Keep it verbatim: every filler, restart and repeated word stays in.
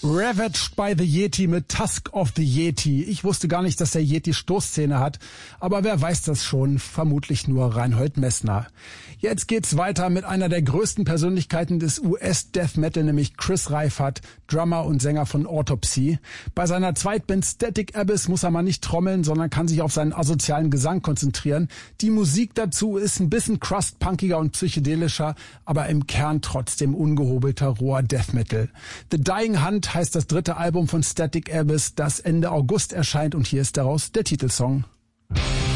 Ravaged by the Yeti mit Tusk of the Yeti. Ich wusste gar nicht, dass der Yeti Stoßzähne hat, aber wer weiß das schon? Vermutlich nur Reinhold Messner. Jetzt geht's weiter mit einer der größten Persönlichkeiten des U S-Death Metal, nämlich Chris Reifert, Drummer und Sänger von Autopsy. Bei seiner Zweitband Static Abyss muss er mal nicht trommeln, sondern kann sich auf seinen asozialen Gesang konzentrieren. Die Musik dazu ist ein bisschen crust-punkiger und psychedelischer, aber im Kern trotzdem ungehobelter, roher Death Metal. The Dying Hunt heißt das dritte Album von Static Abyss, das Ende August erscheint, und hier ist daraus der Titelsong.